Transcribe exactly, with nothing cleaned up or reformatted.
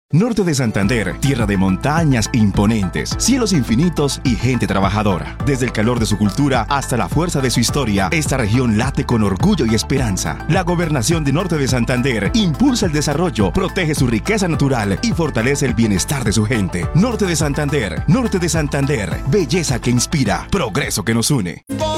Norte de Santander, tierra de montañas imponentes, cielos infinitos y gente trabajadora. Desde el calor de su cultura hasta la fuerza de su historia, esta región late con orgullo y esperanza. La gobernación de Norte de Santander impulsa el desarrollo, protege su riqueza natural y fortalece el bienestar de su gente. Norte de Santander, Norte de Santander, belleza que inspira, progreso que nos une.